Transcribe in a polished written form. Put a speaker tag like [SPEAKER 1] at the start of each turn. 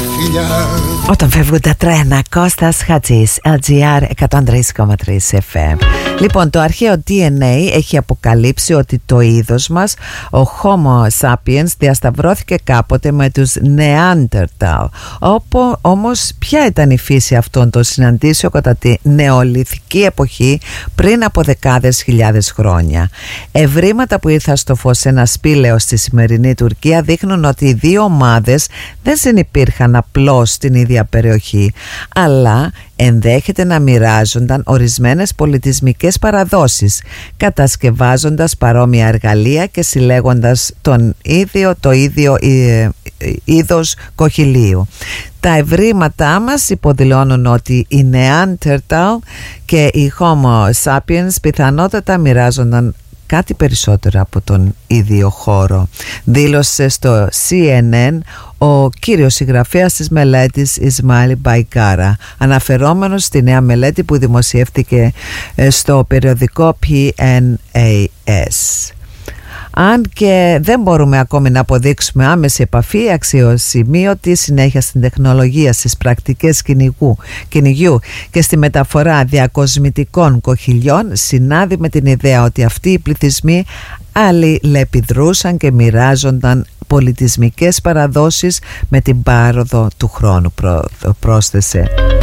[SPEAKER 1] φιλιά.
[SPEAKER 2] Όταν φεύγουν τα τρένα, Κώστας Χατζής, LGR 103,3 FM. Λοιπόν, το αρχαίο DNA έχει αποκαλύψει ότι το είδος μας, ο Homo sapiens, διασταυρώθηκε κάποτε με τους Neanderthal. Όμως, ποια ήταν η φύση αυτών των συναντήσεων κατά τη νεολιθική εποχή πριν από δεκάδες χιλιάδες χρόνια? Ευρήματα που ήρθαν στο φως ένα σπήλαιο στη σημερινή Τουρκία δείχνουν ότι οι δύο ομάδες δεν συνυπήρχαν απλώς στην ίδια περιοχή, αλλά ενδέχεται να μοιράζονταν ορισμένες πολιτισμικές παραδόσεις, κατασκευάζοντας παρόμοια εργαλεία και συλλέγοντας το ίδιο είδος κοχυλίου. Τα ευρήματά μας υποδηλώνουν ότι οι Neanderthal και οι Homo sapiens πιθανότατα μοιράζονταν κάτι περισσότερο από τον ίδιο χώρο, δήλωσε στο CNN ο κύριος συγγραφέας της μελέτης Ισμαήλ Μπαϊκάρα, αναφερόμενος στη νέα μελέτη που δημοσιεύτηκε στο περιοδικό PNAS. Αν και δεν μπορούμε ακόμη να αποδείξουμε άμεση επαφή, αξιοσημείωτη συνέχεια στην τεχνολογία, στις πρακτικές κυνηγιού και στη μεταφορά διακοσμητικών κοχυλιών συνάδει με την ιδέα ότι αυτοί οι πληθυσμοί αλληλεπιδρούσαν και μοιράζονταν πολιτισμικές παραδόσεις με την πάροδο του χρόνου, πρόσθεσε.